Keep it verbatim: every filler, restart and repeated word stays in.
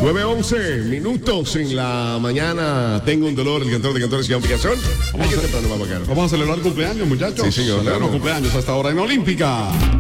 nueve once minutos en la mañana. Tengo un dolor, el cantor de cantores y aplicación. Vamos, a, temprano va a vamos a celebrar cumpleaños, muchachos. Sí, señor. Celebramos Claro. cumpleaños hasta ahora en Olímpica.